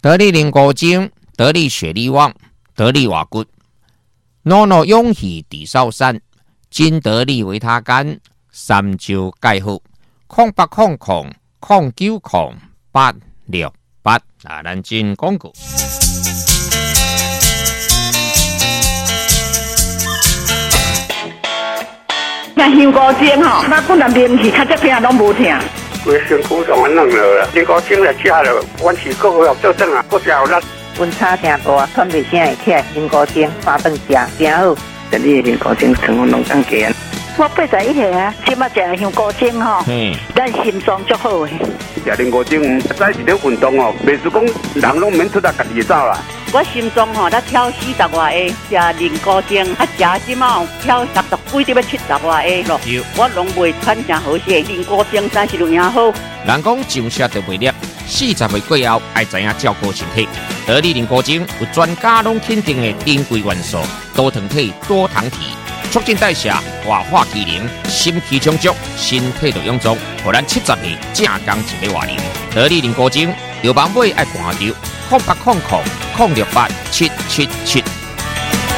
得力灵果精、得力雪力旺、得力瓦骨、诺诺勇气地少山、金得力维他干、三椒钙好，0800090868啊，咱进广告。 像香菇精吼，那本来面气较这片拢无疼。 规身躯上安弄了，香菇精来吃了，阮是个个做正啊，个食有力。 温差真大，喘袂声会起来，香菇精饭饭食真好。 这里的香菇精成分拢更低。 我81岁啊，即马食香菇精吼，咱心脏足好诶。 食香菇精，早一点运动哦，袂是讲人拢免出来家己走啦。 我心脏吼，才跳40外下，食灵菇精，食即马跳60几点要70外下咯。我拢袂喘真好势，灵菇精真是有影好。 人讲上车就袂叻，40岁过后爱知影照顾身体。得力灵菇精有专家拢肯定的珍贵元素，多糖体、多糖体，促进代谢、活化机能、心气充足，身体就臃肿，互咱70岁正刚一个活龄。得力灵菇精，药房买爱看着，0800-068-777。